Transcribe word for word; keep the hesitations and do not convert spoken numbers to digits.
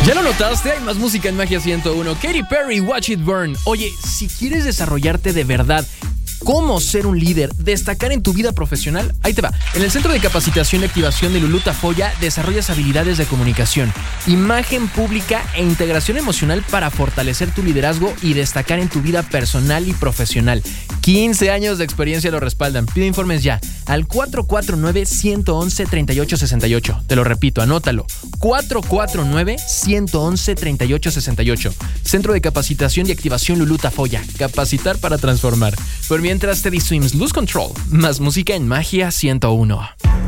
¿Ya lo notaste? Hay más música en Magia ciento uno. Katy Perry, Watch It Burn. Oye, si quieres desarrollarte de verdad, cómo ser un líder, destacar en tu vida profesional, ahí te va. En el Centro de Capacitación y Activación de Lulú Tafoya desarrollas habilidades de comunicación, imagen pública e integración emocional para fortalecer tu liderazgo y destacar en tu vida personal y profesional. quince años de experiencia lo respaldan. Pide informes ya al cuatro cuatro nueve, uno uno uno, tres ocho seis ocho. Te lo repito, anótalo. cuatro cuatro nueve, uno uno uno, tres ocho seis ocho. Centro de Capacitación y Activación Lulú Tafoya. Capacitar para transformar. Por mientras, Teddy Swims, Lose Control. Más música en Magia ciento uno.